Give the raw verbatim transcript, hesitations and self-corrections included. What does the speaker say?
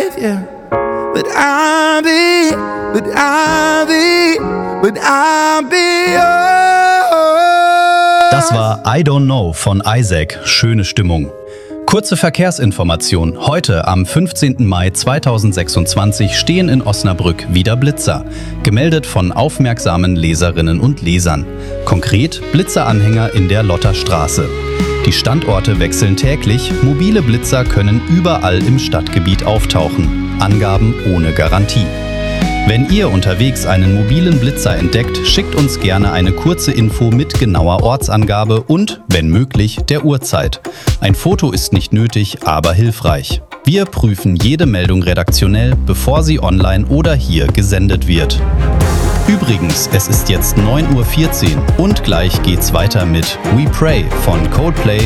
with you. But I'll be, but I'll be, but I'll be yours. Das war I Don't Know von Isaac. Schöne Stimmung. Kurze Verkehrsinformation. Heute, am fünfzehnten Mai zweitausendsechsundzwanzig, stehen in Osnabrück wieder Blitzer. Gemeldet von aufmerksamen Leserinnen und Lesern. Konkret Blitzeranhänger in der Lotterstraße. Die Standorte wechseln täglich. Mobile Blitzer können überall im Stadtgebiet auftauchen. Angaben ohne Garantie. Wenn ihr unterwegs einen mobilen Blitzer entdeckt, schickt uns gerne eine kurze Info mit genauer Ortsangabe und, wenn möglich, der Uhrzeit. Ein Foto ist nicht nötig, aber hilfreich. Wir prüfen jede Meldung redaktionell, bevor sie online oder hier gesendet wird. Übrigens, es ist jetzt neun Uhr vierzehn und gleich geht's weiter mit We Pray von Coldplay